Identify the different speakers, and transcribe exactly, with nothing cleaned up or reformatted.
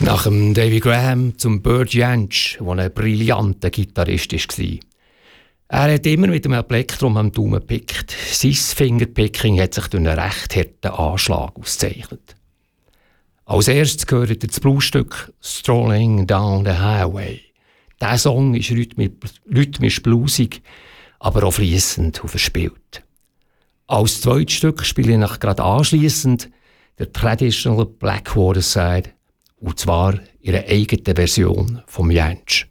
Speaker 1: Nach dem David Graham zum Burt Jansch, der ein brillanter Gitarrist war. Er hat immer mit einem Plektrum am Daumen gepickt. Sein Fingerpicking hat sich durch einen recht harten Anschlag ausgezeichnet. Als erstes gehört ihr das Bluesstück «Strolling Down the Highway». Dieser Song ist rhythmisch, rhythmisch bluesig, aber auch fließend und verspielt. Als zweites Stück spiele ich nach gerade anschliessend der Traditional Blackwater Side, und zwar ihre eigene Version vom Jansch.